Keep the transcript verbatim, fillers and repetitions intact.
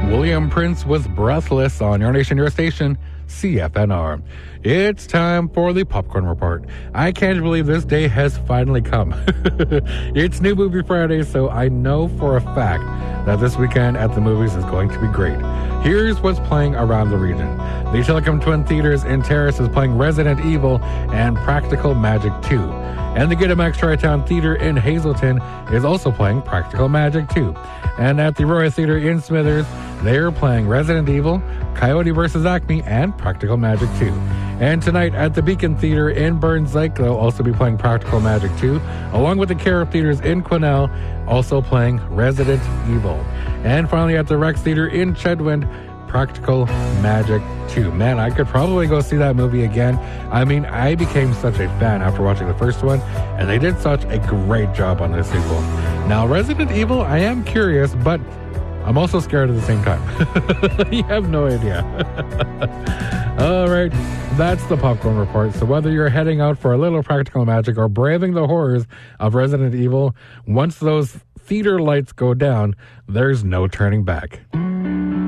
William Prince was Breathless on Your Nation, Your Station, C F N R. It's time for the Popcorn Report. I can't believe this day has finally come. It's New Movie Friday, so I know for a fact that this weekend at the movies is going to be great. Here's what's playing around the region. The Telecom Twin Theaters in Terrace is playing Resident Evil and Practical Magic two. And the Gittimax Tri-Town Theater in Hazleton is also playing Practical Magic two. And at the Roy Theater in Smithers, they're playing Resident Evil, Coyote versus. Acme, and Practical Magic two. And tonight at the Beacon Theater in Burns Lake, they'll also be playing Practical Magic two, along with the Care Theaters in Quesnel, also playing Resident Evil. And finally at the Rex Theater in Chedwin, Practical Magic two. Man, I could probably go see that movie again. I mean, I became such a fan after watching the first one, and they did such a great job on this sequel. Now, Resident Evil, I am curious, but I'm also scared at the same time. You have no idea. All right, that's the Popcorn Report. So whether you're heading out for a little practical magic or braving the horrors of Resident Evil, once those theater lights go down, there's no turning back.